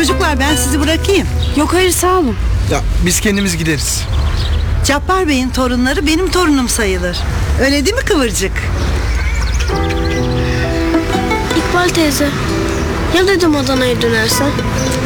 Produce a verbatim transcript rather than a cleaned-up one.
Çocuklar ben sizi bırakayım. Yok hayır sağ olun. Ya biz kendimiz gideriz. Cabbar Bey'in torunları benim torunum sayılır. Öyle değil mi Kıvırcık? İkbal teyze, ya dedem Adana'ya dönerse?